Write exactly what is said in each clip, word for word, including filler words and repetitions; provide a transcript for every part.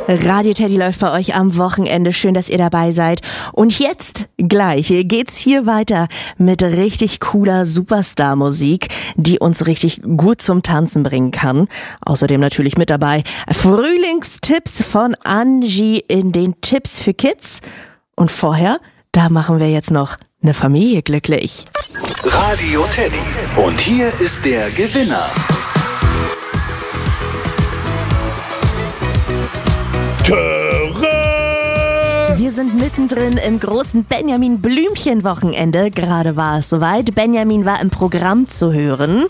Radio Teddy läuft bei euch am Wochenende. Schön, dass ihr dabei seid. Und jetzt gleich geht's hier weiter mit richtig cooler Superstar-Musik, die uns richtig gut zum Tanzen bringen kann. Außerdem natürlich mit dabei Frühlingstipps von Angie in den Tipps für Kids. Und vorher, da machen wir jetzt noch eine Familie glücklich. Radio Teddy. Und hier ist der Gewinner. Wir sind mittendrin im großen Benjamin Blümchen-Wochenende. Gerade war es soweit. Benjamin war im Programm zu hören.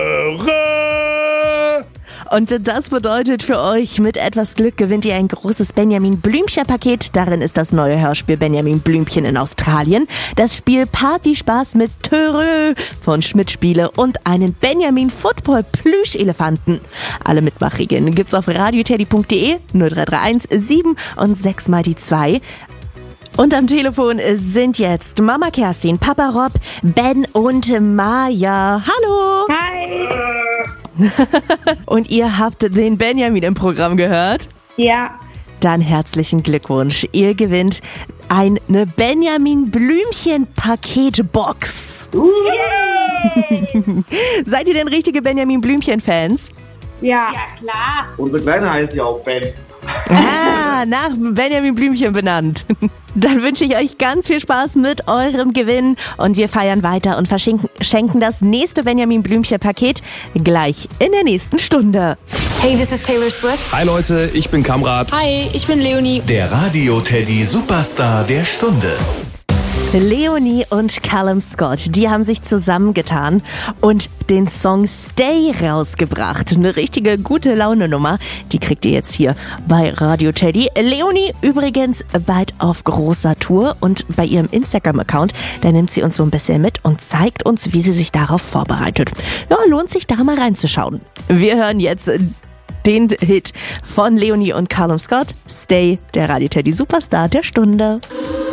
Und das bedeutet für euch, mit etwas Glück gewinnt ihr ein großes Benjamin Blümchen-Paket. Darin ist das neue Hörspiel Benjamin Blümchen in Australien, das Spiel Partyspaß mit Törö von Schmidt Spiele und einen Benjamin Football Plüschelefanten. Alle Mitmachregeln gibt's auf radioteddy punkt de, null drei drei eins sieben und sechs mal die zwei. Und am Telefon sind jetzt Mama Kerstin, Papa Rob, Ben und Maja. Hallo! Hi! Und ihr habt den Benjamin im Programm gehört? Ja. Dann herzlichen Glückwunsch. Ihr gewinnt eine Benjamin Blümchen Paketbox. Yay! Seid ihr denn richtige Benjamin Blümchen Fans? Ja. Ja, klar. Unsere Kleine heißt ja auch Ben. Ah, nach Benjamin Blümchen benannt. Dann wünsche ich euch ganz viel Spaß mit eurem Gewinn und wir feiern weiter und verschenken schenken das nächste Benjamin Blümchen Paket gleich in der nächsten Stunde. Hey, this is Taylor Swift. Hi Leute, ich bin Kamrat. Hi, ich bin Leonie. Der Radio Teddy Superstar der Stunde. Leonie und Callum Scott, die haben sich zusammengetan und den Song Stay rausgebracht. Eine richtige gute Laune-Nummer. Die kriegt ihr jetzt hier bei Radio Teddy. Leonie übrigens bald auf großer Tour und bei ihrem Instagram-Account, da nimmt sie uns so ein bisschen mit und zeigt uns, wie sie sich darauf vorbereitet. Ja, lohnt sich da mal reinzuschauen. Wir hören jetzt den Hit von Leonie und Callum Scott, Stay, der Radio Teddy Superstar der Stunde.